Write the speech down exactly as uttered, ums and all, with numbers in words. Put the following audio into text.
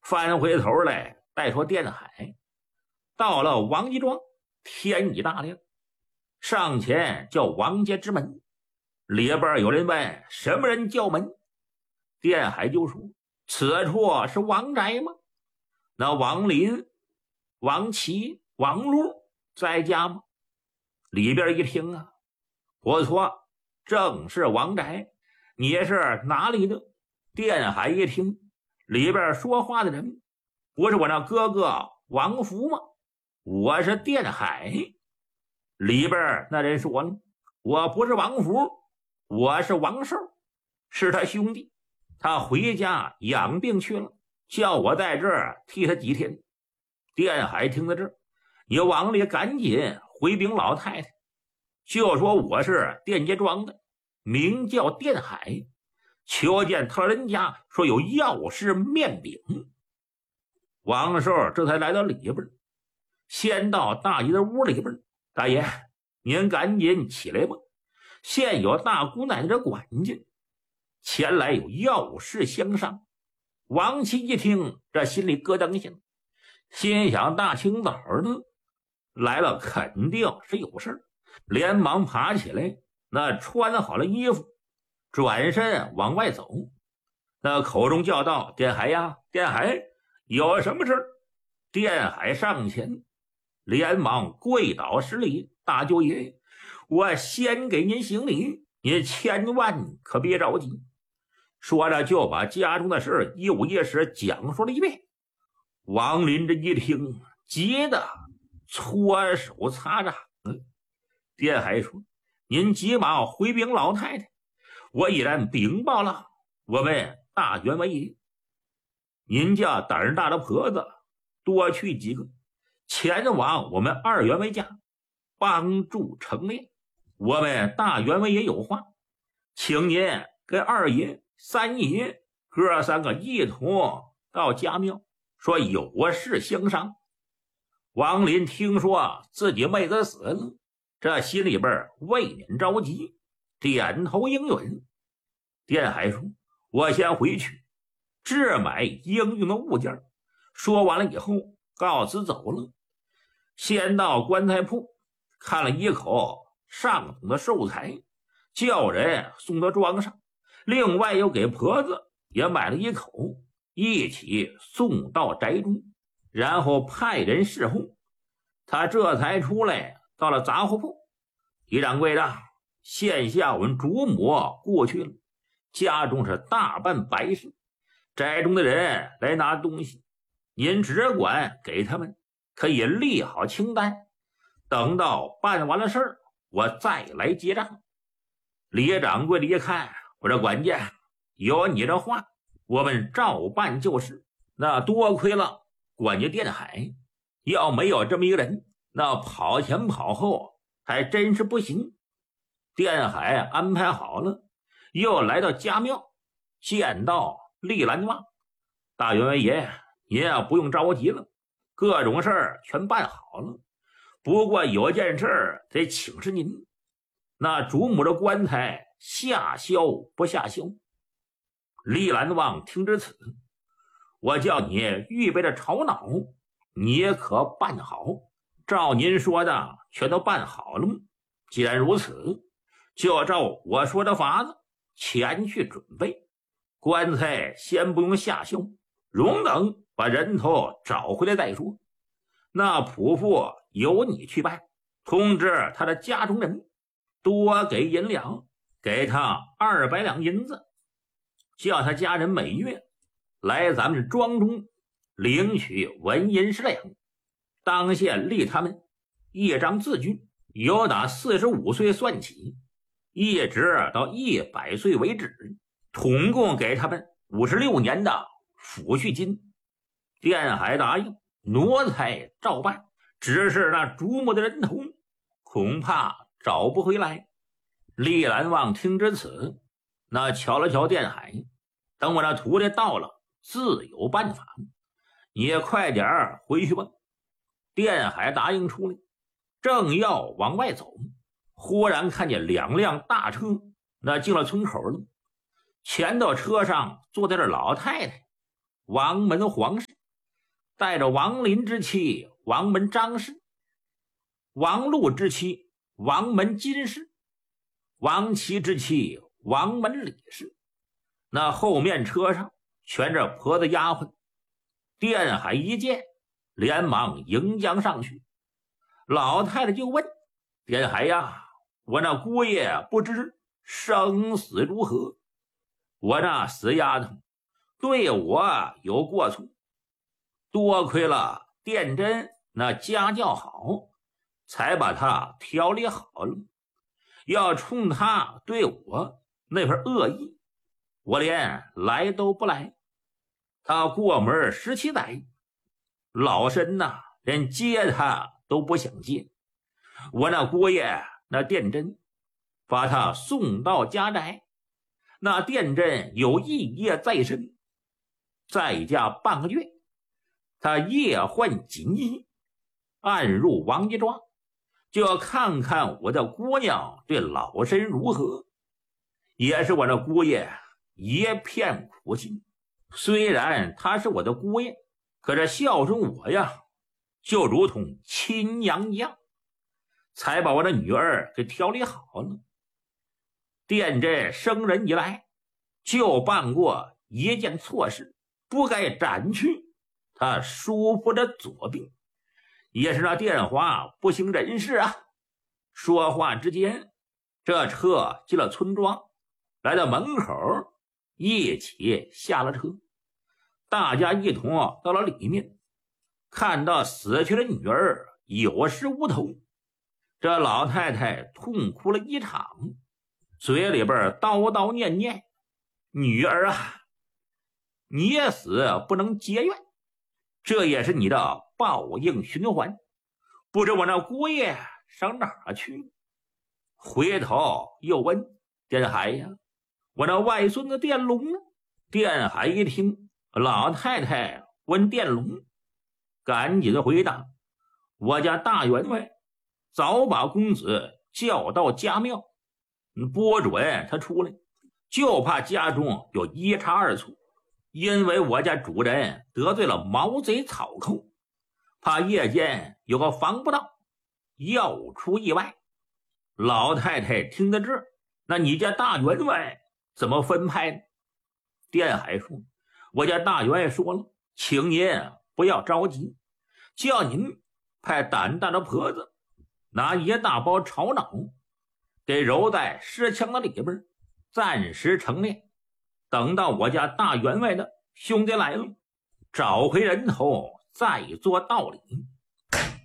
翻回头来再说店海。到了王家庄，天已大亮，上前叫王家之门。里边有人问什么人叫门，店海就说此处是王宅吗？那王林、王琦、王禄在家吗？里边一听啊，不错，正是王宅，你是哪里的？店海一听，里边说话的人不是我那哥哥王福吗？我是店海。里边那人说了，我不是王福，我是王寿，是他兄弟，他回家养病去了，叫我在这儿替他几天。店海听到这儿，你往里赶紧回禀老太太，就说我是店家庄的，名叫店海，求见特人家，说有要事面禀。王寿这才来到里边，先到大爷的屋里边，大爷您赶紧起来吧，现有大姑奶奶的管家前来有要事相商。王琦一听，这心里咯噔一下，心想大清早的来了，肯定是有事，连忙爬起来，那穿好了衣服，转身往外走。那口中叫道：店海呀，店海，有什么事？店海上前连忙跪倒施礼，大舅爷，我先给您行礼，您千万可别着急。说着就把家中的事一五一十讲述了一遍。王林这一听，急得搓手擦掌。店海说：您急忙回禀老太太，我已然禀报了。我问大员外爷，您家胆大的婆子多去几个，前往我们二员外家帮助成殓。我们大员外爷有话，请您跟二爷、三爷哥三个一同到家庙，说有事相商。王林听说自己妹子死了，这心里边未免着急，点头应允。店海说：我先回去置买应用的物件。说完了以后告辞走了。先到棺材铺看了一口上等的寿材，叫人送到庄上，另外又给婆子也买了一口，一起送到宅中，然后派人侍候。他这才出来，到了杂货铺。李掌柜的，现下我们主母过去了，家中是大办白事，宅中的人来拿东西，您只管给他们，可以立好清单，等到办完了事儿，我再来结账。李掌柜的一看，我这管家有你这话，我们照办就是。那多亏了管家店海，要没有这么一个人，那跑前跑后还真是不行。店海安排好了，又来到家庙，见到丽兰旺。大员外爷，您啊不用着急了，各种事儿全办好了，不过有件事得请示您，那主母的棺材下销不下销？丽兰旺听至此，我叫你预备着炒脑，你也可办好。照您说的全都办好了吗？既然如此，就照我说的法子前去准备。棺材先不用下销，容等把人头找回来再说。那仆妇由你去办，通知他的家中人多给银两，给他二百两银子，叫他家人每月来咱们庄中领取纹银十两，当县立他们一张字据，由打四十五岁算起，一直到一百岁为止，统共给他们五十六年的抚恤金。店海答应，奴才照办，只是那主母的人头恐怕找不回来。丽兰旺听至此，那瞧了瞧店海，等我那徒弟到了，自有办法，你也快点回去吧。店海答应出来，正要往外走，忽然看见两辆大车那进了村口了，前头车上坐在这老太太王门皇氏， 带着王林之妻王门张氏，王禄之妻王门金氏，王琦之妻王门李氏。那后面车上全是婆子丫鬟。店海一见，连忙迎将上去。老太太就问店海呀，我那姑爷不知生死如何，我那死丫头对我有过错，多亏了店真那家教好，才把他调理好了。要冲他对我那份恶意，我连来都不来。他过门十七载，老身呐，连接他都不想接。我那姑爷那店真把他送到家宅，那店真有一夜在身，在家半个月，他夜换锦衣，暗入王家庄，就要看看我的姑娘对老身如何。也是我那姑爷一片苦心，虽然他是我的姑爷，可是孝顺我呀，就如同亲娘一样，才把我的女儿给调理好了。店真生人以来，就办过一件错事，不该斩去他叔父的左臂，也是那店华不省人事啊。说话之间，这车进了村庄，来到门口，一起下了车，大家一同到了里面，看到死去的女儿有尸无头，这老太太痛哭了一场，嘴里边叨叨念念，女儿啊，你也死不能结怨，这也是你的报应循环，不知我那姑爷上哪儿去。回头又问店海呀，我那外孙子店龙呢？店海一听老太太问店龙，赶紧的回答，我家大员外早把公子叫到家庙，不准他出来，就怕家中有一差二错，因为我家主人得罪了毛贼草寇，怕夜间有个防不到，要出意外。老太太听到这儿，那你家大员外怎么分派呢？店海说，我家大员外说了，请您不要着急，叫您派胆大的婆子拿一大包炒脑给揉在尸枪的里边，暂时成殓，等到我家大员外的兄弟来了，找回人头再做道理。